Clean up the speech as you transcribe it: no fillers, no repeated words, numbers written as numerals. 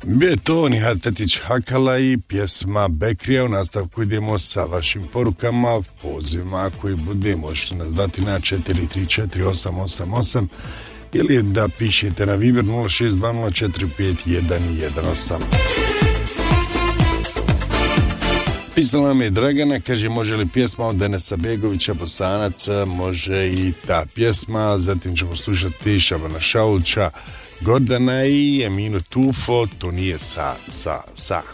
Bio je to Nihat Tetić Hakala i pjesma Bekrija. U nastavku idemo sa vašim porukama, pozivima koji bude, možete nas dati na 4348888 ili da pišete na Viber 0620451118. Pisala nam je Dragana, kaže može li pjesma od Denesa Begovića Bosanac, može i ta pjesma, zatim ćemo slušati Šabana Šaulića, Gordana i Eminu Tufo, to nije sa.